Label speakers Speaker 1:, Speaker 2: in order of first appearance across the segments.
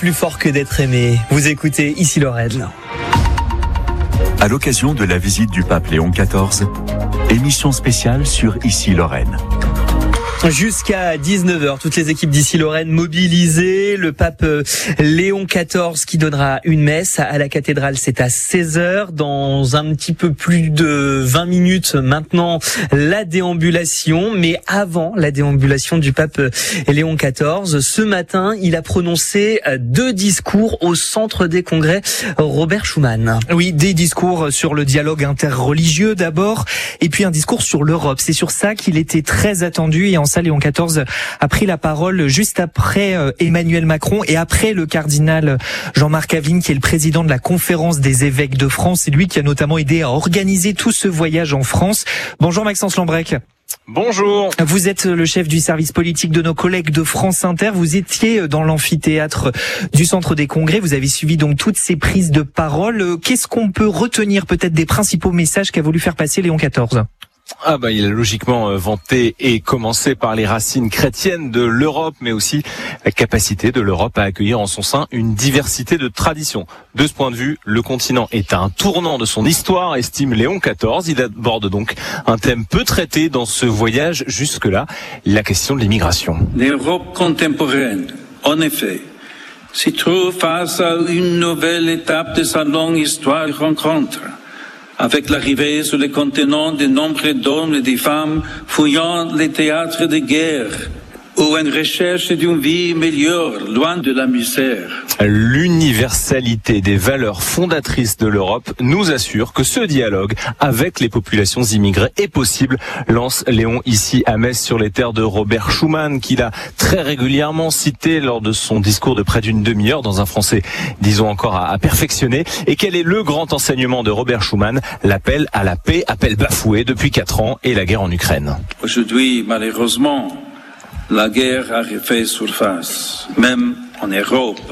Speaker 1: Plus fort que d'être aimé. Vous écoutez Ici Lorraine.
Speaker 2: À l'occasion de la visite du pape Léon XIV, émission spéciale sur Ici Lorraine.
Speaker 1: Jusqu'à 19h, toutes les équipes d'Ici Lorraine mobilisées. Le pape Léon XIV qui donnera une messe à la cathédrale, c'est à 16h. Dans un petit peu plus de 20 minutes maintenant, la déambulation. Mais avant la déambulation du pape Léon XIV, ce matin, il a prononcé 2 discours au centre des congrès Robert Schuman.
Speaker 3: Oui, des discours sur le dialogue interreligieux d'abord, et puis un discours sur l'Europe. C'est sur ça qu'il était très attendu, et en ça, Léon XIV a pris la parole juste après Emmanuel Macron et après le cardinal Jean-Marc Avine, qui est le président de la conférence des évêques de France. C'est lui qui a notamment aidé à organiser tout ce voyage en France. Bonjour Maxence Lambrec.
Speaker 4: Bonjour.
Speaker 3: Vous êtes le chef du service politique de nos collègues de France Inter. Vous étiez dans l'amphithéâtre du Centre des Congrès. Vous avez suivi donc toutes ces prises de parole. Qu'est-ce qu'on peut retenir peut-être des principaux messages qu'a voulu faire passer Léon XIV ?
Speaker 4: Il a logiquement vanté et commencé par les racines chrétiennes de l'Europe, mais aussi la capacité de l'Europe à accueillir en son sein une diversité de traditions. De ce point de vue, le continent est à un tournant de son histoire, estime Léon XIV. Il aborde donc un thème peu traité dans ce voyage jusque-là, la question de l'immigration.
Speaker 5: L'Europe contemporaine, en effet, se trouve face à une nouvelle étape de sa longue histoire de rencontres. Avec l'arrivée sur le continent de nombreux d'hommes et de femmes fouillant les théâtres de guerre ou en recherche d'une vie meilleure, loin de la misère.
Speaker 4: L'universalité des valeurs fondatrices de l'Europe nous assure que ce dialogue avec les populations immigrées est possible, lance Léon ici à Metz sur les terres de Robert Schuman, qu'il a très régulièrement cité lors de son discours de près d'une demi-heure dans un français, disons encore à perfectionner. Et quel est le grand enseignement de Robert Schuman? L'appel à la paix, appel bafoué depuis 4 ans, et la guerre en Ukraine.
Speaker 5: Aujourd'hui, malheureusement, la guerre a refait surface, même en Europe.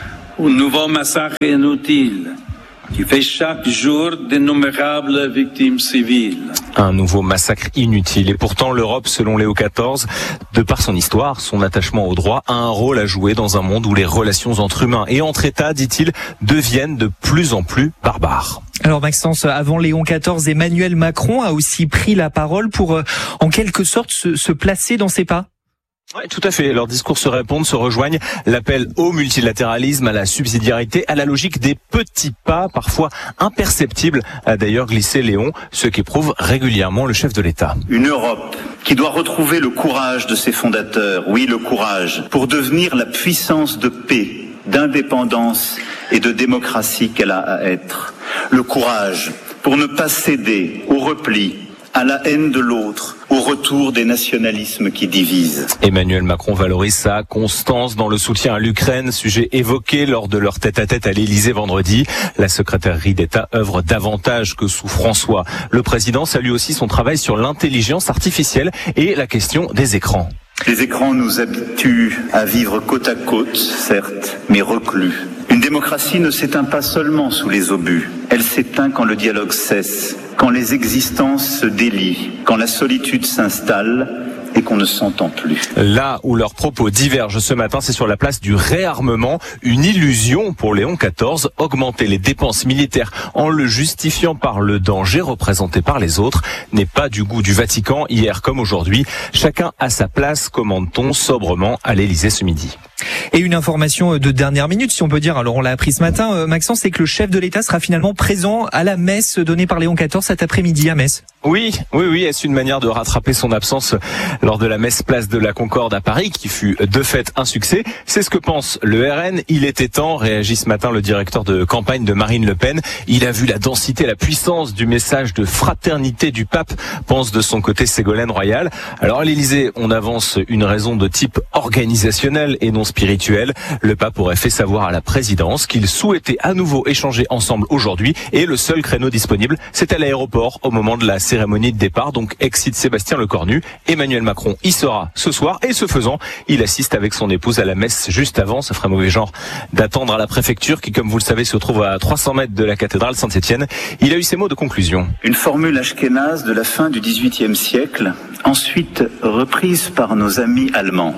Speaker 5: Un nouveau massacre inutile qui fait chaque jour d'innombrables victimes civiles.
Speaker 4: Un nouveau massacre inutile. Et pourtant, l'Europe, selon Léon XIV, de par son histoire, son attachement au droit, a un rôle à jouer dans un monde où les relations entre humains et entre États, dit-il, deviennent de plus en plus barbares.
Speaker 3: Alors Maxence, avant Léon XIV, Emmanuel Macron a aussi pris la parole pour, en quelque sorte, se placer dans ses pas.
Speaker 4: Oui, tout à fait. Leurs discours se répondent, se rejoignent. L'appel au multilatéralisme, à la subsidiarité, à la logique des petits pas, parfois imperceptibles, a d'ailleurs glissé Léon, ce qu'éprouve régulièrement le chef de l'État.
Speaker 6: Une Europe qui doit retrouver le courage de ses fondateurs, oui, le courage, pour devenir la puissance de paix, d'indépendance et de démocratie qu'elle a à être. Le courage pour ne pas céder au repli, à la haine de l'autre, au retour des nationalismes qui divisent.
Speaker 4: Emmanuel Macron valorise sa constance dans le soutien à l'Ukraine, sujet évoqué lors de leur tête-à-tête à l'Élysée vendredi. La secrétairerie d'État œuvre davantage que sous François. Le président salue aussi son travail sur l'intelligence artificielle et la question des écrans.
Speaker 6: Les écrans nous habituent à vivre côte à côte, certes, mais reclus. Une démocratie ne s'éteint pas seulement sous les obus. Elle s'éteint quand le dialogue cesse, quand les existences se délient, quand la solitude s'installe et qu'on ne s'entend plus.
Speaker 4: Là où leurs propos divergent ce matin, c'est sur la place du réarmement. Une illusion pour Léon XIV, augmenter les dépenses militaires en le justifiant par le danger représenté par les autres n'est pas du goût du Vatican. Hier comme aujourd'hui, chacun à sa place, commande-t-on sobrement à l'Élysée ce midi.
Speaker 3: Et une information de dernière minute, si on peut dire, alors on l'a appris ce matin, Maxence, c'est que le chef de l'État sera finalement présent à la messe donnée par Léon XIV cet après-midi à Metz.
Speaker 4: Oui. Est-ce une manière de rattraper son absence lors de la messe place de la Concorde à Paris, qui fut de fait un succès? C'est ce que pense le RN. Il était temps, réagit ce matin le directeur de campagne de Marine Le Pen. Il a vu la densité, la puissance du message de fraternité du pape, pense de son côté Ségolène Royal. Alors à l'Élysée, on avance une raison de type organisationnel et non spirituel. Le pape aurait fait savoir à la présidence qu'il souhaitait à nouveau échanger ensemble aujourd'hui, et le seul créneau disponible, c'est à l'aéroport au moment de la cérémonie de départ, donc excite Sébastien Lecornu. Emmanuel Macron y sera ce soir, et ce faisant, il assiste avec son épouse à la messe juste avant. Ça ferait mauvais genre d'attendre à la préfecture qui, comme vous le savez, se trouve à 300 mètres de la cathédrale Saint-Étienne. Il a eu ces mots de conclusion.
Speaker 6: Une formule ashkénaze de la fin du XVIIIe siècle, ensuite reprise par nos amis allemands.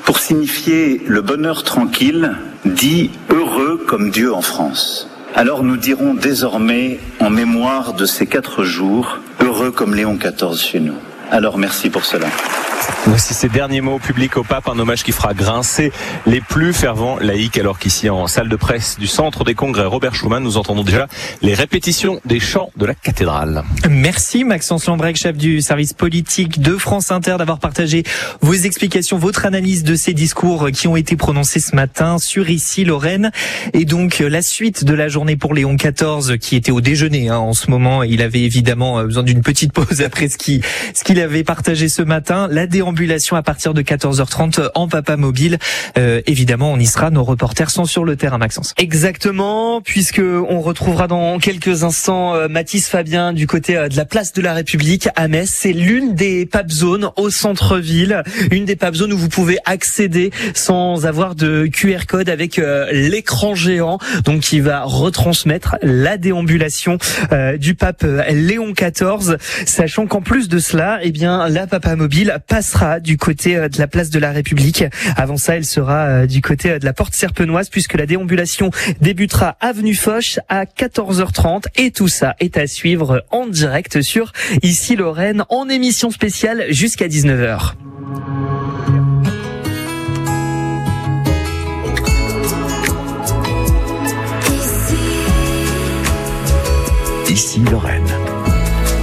Speaker 6: pour signifier le bonheur tranquille, dit heureux comme Dieu en France. Alors nous dirons désormais, en mémoire de ces 4 jours, heureux comme Léon XIV chez nous. Alors merci pour cela.
Speaker 4: Voici ces derniers mots publics au pape, un hommage qui fera grincer les plus fervents laïcs, alors qu'ici en salle de presse du centre des congrès Robert Schuman, nous entendons déjà les répétitions des chants de la cathédrale.
Speaker 3: Merci Maxence Lambrec, chef du service politique de France Inter, d'avoir partagé vos explications, votre analyse de ces discours qui ont été prononcés ce matin sur Issy-Lorraine. Et donc la suite de la journée pour Léon XIV, qui était au déjeuner en ce moment. Il avait évidemment besoin d'une petite pause après ce qu'il avait partagé ce matin. La déambulation à partir de 14h30 en Papa Mobile. Évidemment, on y sera. Nos reporters sont sur le terrain, Maxence.
Speaker 1: Exactement, puisque on retrouvera dans quelques instants Mathis Fabien du côté de la place de la République à Metz. C'est l'une des pape zones au centre-ville, une des pape zones où vous pouvez accéder sans avoir de QR code, avec l'écran géant, donc qui va retransmettre la déambulation du pape Léon XIV, sachant qu'en plus de cela, eh bien la Papa Mobile passera du côté de la place de la République. Avant ça, elle sera du côté de la porte Serpenoise, puisque la déambulation débutera avenue Foch à 14h30, et tout ça est à suivre en direct sur Issy-Lorraine en émission spéciale jusqu'à 19h.